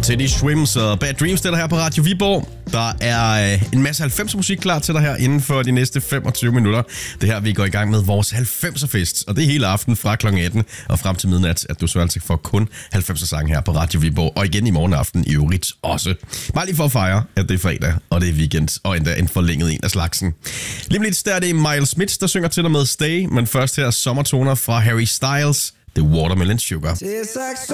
Teddy Swims og Bad Dreams, det der her på Radio Viborg. Der er en masse 90'er musik klar til dig her inden for de næste 25 minutter. Det her, vi går i gang med vores 90'er fest, og det er hele aften fra kl. 18 og frem til midnat, at du så altså får kun 90'er sang her på Radio Viborg, og igen i morgen aften i øvrigt også. Bare lige for at fejre, at det er fredag, og det er weekend, og endda en forlænget en af slagsen. Lige lidt der er det Miles Smith, der synger til dig med Stay, men først her sommertoner fra Harry Styles, The Watermelon Sugar.